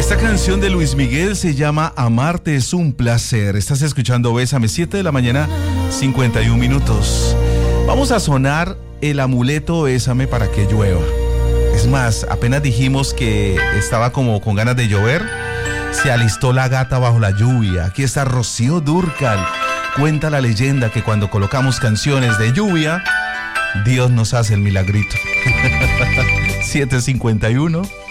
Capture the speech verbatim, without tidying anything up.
Esta canción de Luis Miguel se llama Amarte es un placer. Estás escuchando Bésame, siete de la mañana, cincuenta y un minutos. Vamos a sonar el amuleto Bésame para que llueva. Es más, apenas dijimos que estaba como con ganas de llover, se alistó la gata bajo la lluvia. Aquí está Rocío Dúrcal. Cuenta la leyenda que cuando colocamos canciones de lluvia, Dios nos hace el milagrito. siete cincuenta y uno